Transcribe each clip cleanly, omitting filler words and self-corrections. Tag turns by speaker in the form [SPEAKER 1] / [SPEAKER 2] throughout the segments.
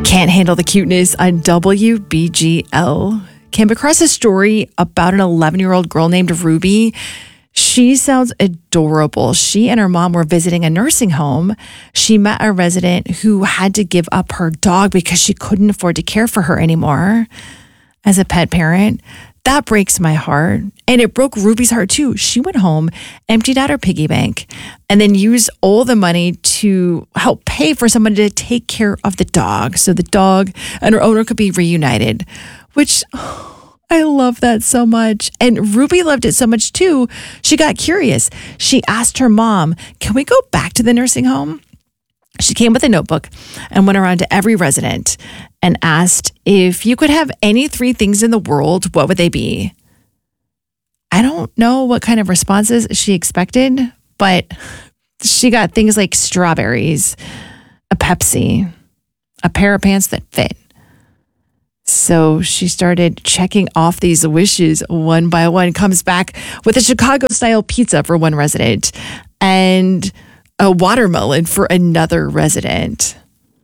[SPEAKER 1] Can't handle the cuteness on WBGL. Came across a story about an 11-year-old girl named Ruby. She sounds adorable. She and her mom were visiting a nursing home. She met a resident who had to give up her dog because she couldn't afford to care for her anymore. As a pet parent, that breaks my heart. And it broke Ruby's heart too. She went home, emptied out her piggy bank, and then used all the money to help pay for somebody to take care of the dog so the dog and her owner could be reunited, which I love that so much. And Ruby loved it so much too. She got curious. She asked her mom, can we go back to the nursing home? She came with a notebook and went around to every resident and asked, if you could have any 3 things in the world, what would they be? I don't know what kind of responses she expected, but she got things like strawberries, a Pepsi, a pair of pants that fit. So she started checking off these wishes one by one, comes back with a Chicago-style pizza for one resident and a watermelon for another resident.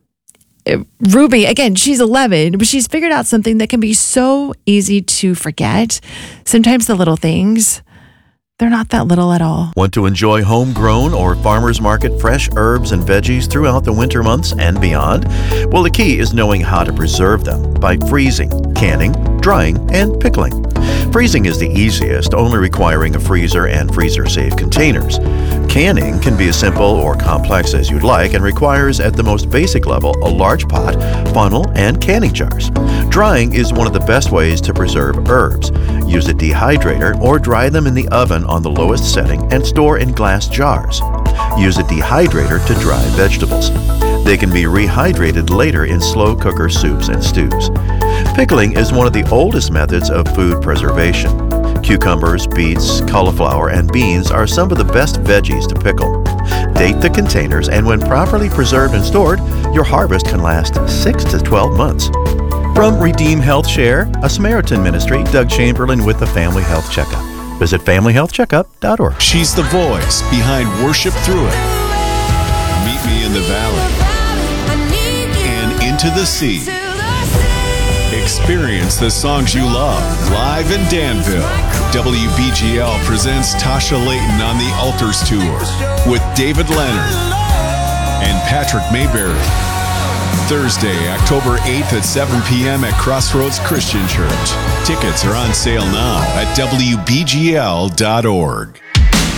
[SPEAKER 1] Ruby, again, she's 11, but she's figured out something that can be so easy to forget. Sometimes the little things, they're not that little at all.
[SPEAKER 2] Want to enjoy homegrown or farmers market fresh herbs and veggies throughout the winter months and beyond? Well, the key is knowing how to preserve them by freezing, canning, drying, and pickling. Freezing is the easiest, only requiring a freezer and freezer-safe containers. Canning can be as simple or complex as you'd like and requires, at the most basic level, a large pot, funnel, and canning jars. Drying is one of the best ways to preserve herbs. Use a dehydrator or dry them in the oven on the lowest setting and store in glass jars. Use a dehydrator to dry vegetables. They can be rehydrated later in slow cooker soups and stews. Pickling is one of the oldest methods of food preservation. Cucumbers, beets, cauliflower, and beans are some of the best veggies to pickle. Date the containers, and when properly preserved and stored, your harvest can last 6 to 12 months. From Redeem Health Share, a Samaritan ministry, Doug Chamberlain with the Family Health Checkup. Visit familyhealthcheckup.org.
[SPEAKER 3] She's the voice behind Worship Through It. Meet Me in the Valley and Into the Sea. Experience the songs you love live in Danville. WBGL presents Tasha Layton on the Altars Tour with David Leonard and Patrick Mayberry. Thursday, October 8th at 7 p.m. at Crossroads Christian Church. Tickets are on sale now at WBGL.org.